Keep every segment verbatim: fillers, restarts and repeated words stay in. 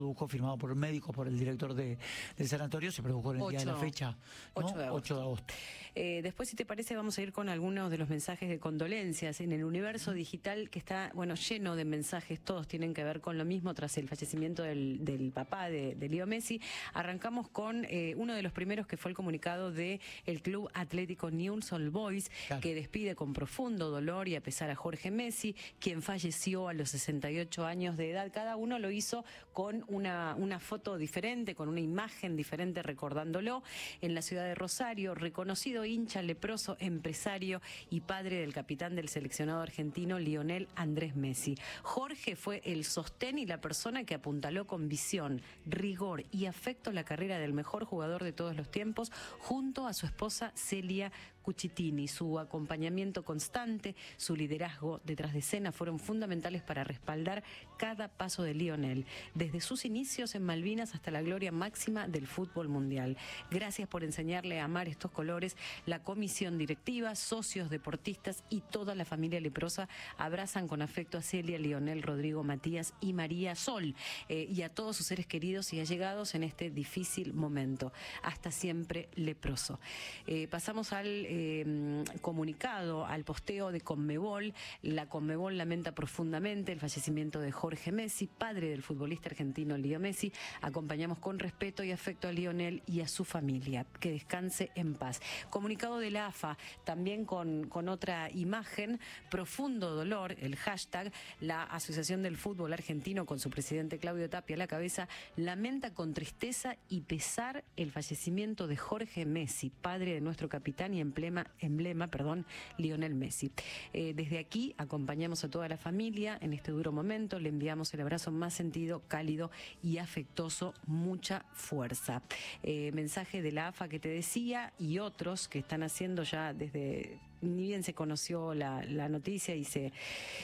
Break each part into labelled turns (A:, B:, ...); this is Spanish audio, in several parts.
A: produjo, firmado por el médico, por el director de, del sanatorio, se produjo en el
B: ocho,
A: día de la fecha, ¿no?
B: ocho de agosto.
A: ocho de agosto.
B: Eh, después, si te parece, vamos a ir con algunos de los mensajes de condolencias en el universo digital que está, bueno, lleno de mensajes, todos tienen que ver con lo mismo tras el fallecimiento del, del papá de, de Leo Messi. Arrancamos con eh, uno de los primeros, que fue el comunicado de el Club Atlético Newell's Old Boys, claro, que despide con profundo dolor y a pesar a Jorge Messi, quien falleció a los sesenta y ocho años de edad. Cada uno lo hizo con Una, una foto diferente, con una imagen diferente recordándolo. En la ciudad de Rosario, reconocido hincha leproso, empresario y padre del capitán del seleccionado argentino Lionel Andrés Messi. Jorge fue el sostén y la persona que apuntaló con visión, rigor y afecto la carrera del mejor jugador de todos los tiempos, junto a su esposa Celia Cucitini. Su acompañamiento constante, su liderazgo detrás de escena fueron fundamentales para respaldar cada paso de Lionel, desde sus inicios en Malvinas hasta la gloria máxima del fútbol mundial. Gracias por enseñarle a amar estos colores. La comisión directiva, socios, deportistas y toda la familia leprosa abrazan con afecto a Celia, Lionel, Rodrigo, Matías y María Sol, eh, y a todos sus seres queridos y allegados en este difícil momento. Hasta siempre, leproso. Eh, pasamos al eh, comunicado, al posteo de Conmebol. La Conmebol lamenta profundamente el fallecimiento de Jorge Messi, padre del futbolista argentino Leo Messi. Acompañamos con respeto y afecto a Lionel y a su familia. Que descanse en paz. Comunicado de la A F A, también con, con otra imagen, profundo dolor, el hashtag. La Asociación del Fútbol Argentino, con su presidente Claudio Tapia a la cabeza, lamenta con tristeza y pesar el fallecimiento de Jorge Messi, padre de nuestro capitán y emblema, emblema perdón, Lionel Messi. Eh, desde aquí acompañamos a toda la familia en este duro momento. Le enviamos el abrazo más sentido, cálido y afectuoso, mucha fuerza. Eh, mensaje de la A F A que te decía, y otros que están haciendo ya desde, ni bien se conoció la, la noticia y se...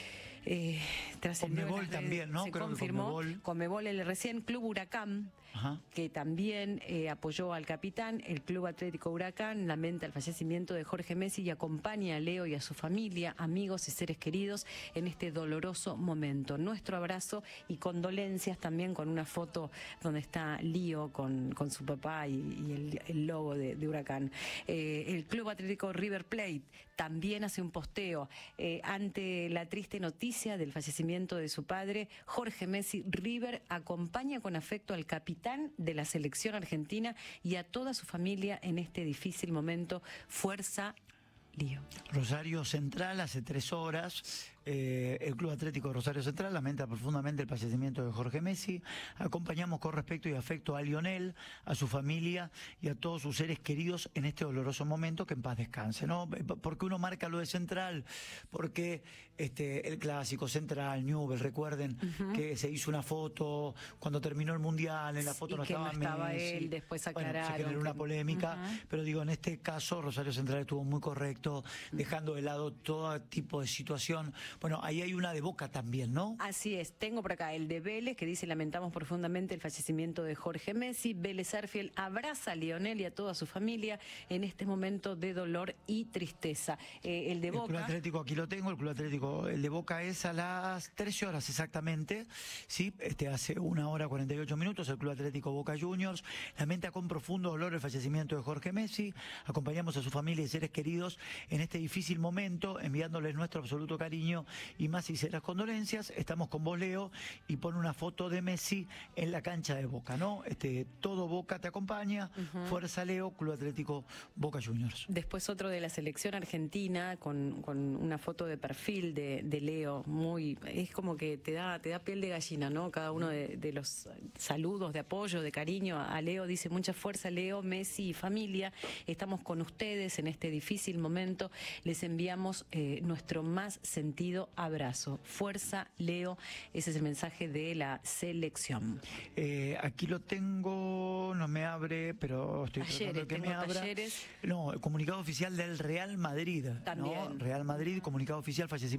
B: Eh,
A: Conmebol también, ¿no?
B: Se
A: Creo
B: confirmó.
A: Conmebol.
B: Conmebol, el recién Club Huracán, ajá, que también eh, apoyó al capitán. El Club Atlético Huracán lamenta el fallecimiento de Jorge Messi y acompaña a Leo y a su familia, amigos y seres queridos en este doloroso momento. Nuestro abrazo y condolencias también, con una foto donde está Leo con, con su papá y, y el, el logo de, de Huracán. Eh, el Club Atlético River Plate también hace un posteo eh, ante la triste noticia del fallecimiento de su padre, Jorge Messi. River acompaña con afecto al capitán de la selección argentina y a toda su familia en este difícil momento. Fuerza, Lío.
A: Rosario Central, hace tres horas, eh, el Club Atlético Rosario Central lamenta profundamente el fallecimiento de Jorge Messi. Acompañamos con respeto y afecto a Lionel, a su familia y a todos sus seres queridos en este doloroso momento. Que en paz descanse, ¿no? Porque uno marca lo de Central, porque este, el clásico Central, Newell's, recuerden uh-huh. que se hizo una foto cuando terminó el Mundial, en la foto
B: sí,
A: no estaba,
B: no estaba
A: Messi.
B: él, después aclararon.
A: Bueno, se generó una polémica, uh-huh. pero digo, en este caso Rosario Central estuvo muy correcto, dejando de lado todo tipo de situación. Bueno, ahí hay una de Boca también, ¿no?
B: Así es, tengo por acá el de Vélez, que dice: lamentamos profundamente el fallecimiento de Jorge Messi. Vélez Sarsfield abraza a Lionel y a toda su familia en este momento de dolor y tristeza. Eh, el de Boca...
A: El Club Atlético, aquí lo tengo, el Club Atlético, el de Boca es a las trece horas exactamente, sí, este hace una hora cuarenta y ocho minutos, el Club Atlético Boca Juniors lamenta con profundo dolor el fallecimiento de Jorge Messi. Acompañamos a su familia y seres queridos en este difícil momento, enviándoles nuestro absoluto cariño y más sinceras condolencias. Estamos con vos, Leo, y pone una foto de Messi en la cancha de Boca, ¿no? Este, todo Boca te acompaña, uh-huh. Fuerza, Leo, Club Atlético Boca Juniors.
B: Después otro de la selección argentina con, con una foto de perfil de, de Leo, muy, es como que te da, te da piel de gallina, ¿no? Cada uno de, de los saludos de apoyo, de cariño a Leo, dice: mucha fuerza, Leo, Messi y familia, estamos con ustedes en este difícil momento. Les enviamos eh, nuestro más sentido abrazo. Fuerza, Leo. Ese es el mensaje de la selección.
A: Eh, aquí lo tengo, no me abre, pero estoy
B: talleres,
A: tratando de que me abra.
B: Talleres.
A: No, el comunicado oficial del Real Madrid.
B: También.
A: ¿no? Real Madrid, comunicado oficial, fallecimiento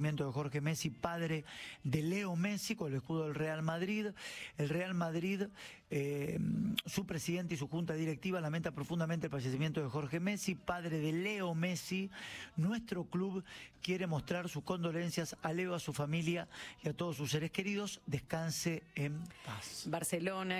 A: fallecimiento de Jorge Messi, padre de Leo Messi, con el escudo del Real Madrid. El Real Madrid, eh, su presidente y su junta directiva lamenta profundamente el fallecimiento de Jorge Messi, padre de Leo Messi. Nuestro club quiere mostrar sus condolencias a Leo, a su familia y a todos sus seres queridos. Descanse en paz.
B: Barcelona.